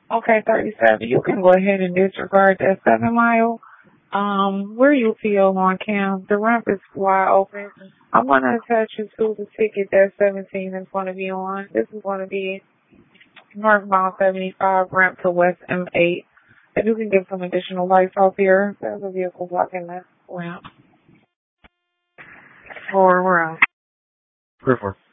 Okay, 37. You can go ahead and disregard that 7 mile. Where you feel on Cam, the ramp is wide open. I'm going to attach you to the ticket that 17 is going to be on. This is going to be northbound 75 ramp to west M8. If you can get some additional lights off here, there's a vehicle blocking that ramp. Or we're out. Clear for.